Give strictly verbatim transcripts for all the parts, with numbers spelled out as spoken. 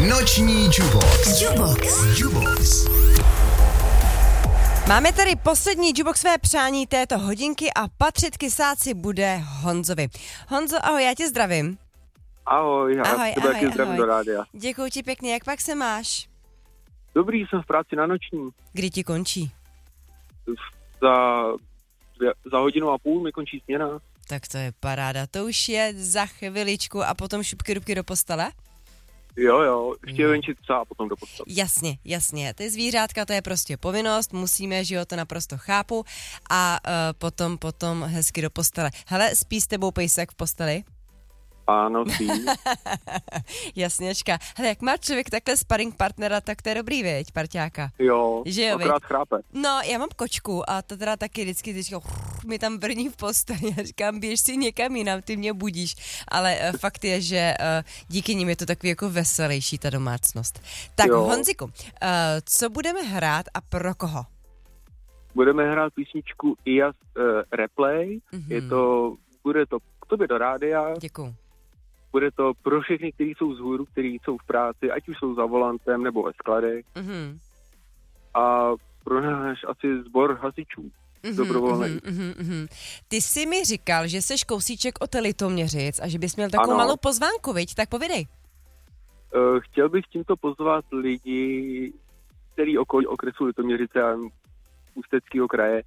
Noční Jubox. Jubox. Jubox. Máme tady poslední jukeboxové přání této hodinky a patřit kysáci bude Honzovi. Honzo, ahoj, já tě zdravím. Ahoj, já ahoj, tebe ahoj, taky zdravím ahoj. do rádia. Děkuji ti pěkně, jak pak se máš? Dobrý, jsem v práci na noční. Kdy ti končí? Za, za hodinu a půl mi končí směna. Tak to je paráda, to už je za chviličku a potom šupky rubky do postele? Jo, jo, ještě je venčit psa a potom do postele. Jasně, jasně, ty zvířátka, to je prostě povinnost, musíme, že jo, to naprosto chápu a uh, potom, potom hezky do postele. Hele, spí s tebou pejsek v posteli? Ano, spí. Jasněčka. Hele, jak má člověk takhle sparring partnera, tak to je dobrý, věď, parťáka. Jo, že jo, akorát chrápe. No, já mám kočku a to teda taky vždycky teďka mi tam brní v posteli. Já říkám, běž si někam jinam, ty mě budíš. Ale uh, fakt je, že uh, díky nim je to takový jako veselější ta domácnost. Tak jo. Honziku, uh, co budeme hrát a pro koho? Budeme hrát písničku I A S uh, Replay. Mm-hmm. Je to, bude to k tobě do rádia. Děkuju. Bude to pro všechny, kteří jsou vzhůru, kteří jsou v práci, ať už jsou za volantem nebo ve skladech. Mm-hmm. A pro náš asi sbor hasičů. Mm-hmm, dobrovolný. Mm-hmm, mm-hmm. Ty jsi mi říkal, že seš kousíček od Litoměřic a že bys měl takovou ano. malou pozvánku, viď? Tak povidej. Uh, chtěl bych tímto pozvat lidi, který okolí okresu Litoměřice a Ústeckého kraje.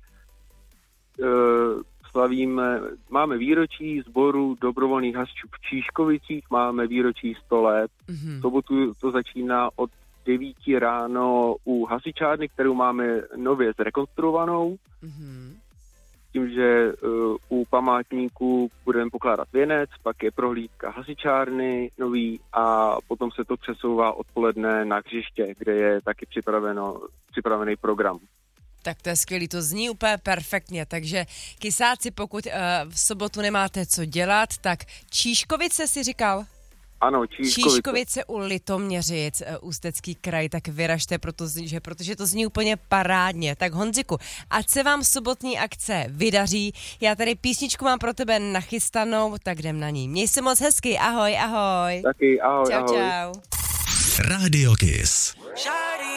Uh, slavíme, máme výročí sboru dobrovolných hasičů v Číškovicích, máme výročí sto let. Mm-hmm. V sobotu to začíná od devíti ráno u hasičárny, kterou máme nově zrekonstruovanou. Mm-hmm. Tím, že uh, u památníku budeme pokládat věnec, pak je prohlídka hasičárny nový a potom se to přesouvá odpoledne na hřiště, kde je taky připraveno, připravený program. Tak to je skvělý, to zní úplně perfektně, takže kysáci, pokud uh, v sobotu nemáte co dělat, tak Číškovice si říkal? Ano, Číškovice. Číškovice u Litoměřic, uh, Ústecký kraj, tak vyražte, protože, protože to zní úplně parádně. Tak Honziku, ať se vám sobotní akce vydaří, já tady písničku mám pro tebe nachystanou, tak jdem na ní. Měj se moc hezky, ahoj, ahoj. Taky, ahoj, čau, ahoj. Čau, Radio Kiss. čau.